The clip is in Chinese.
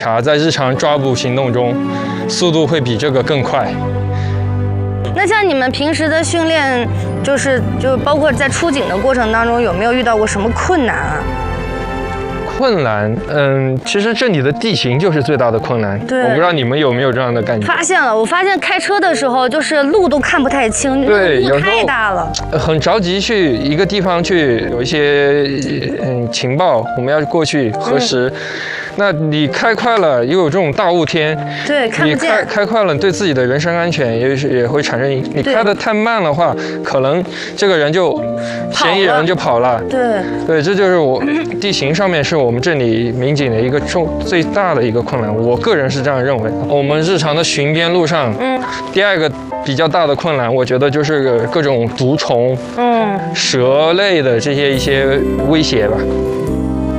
查在日常抓捕行动中，速度会比这个更快。 那像你们平时的训练，就包括在出警的过程当中，有没有遇到过什么困难啊？ 困难，其实这里的地形就是最大的困难。 对， 我不知道你们有没有这样的感觉。 我发现开车的时候，就是路都看不太清， 对， 路太大了。 很着急去一个地方去，有一些情报，我们要过去核实。那你开快了，又有这种大雾天， 对，看不见。 你开快了，对自己的人身安全也会产生影响。你开得太慢的话，可能这个人嫌疑人就跑了。对，这就是地形上面是我们这里民警的一个最大的一个困难。我个人是这样认为。我们日常的巡边路上，第二个比较大的困难，我觉得就是各种毒虫、蛇类的一些威胁吧。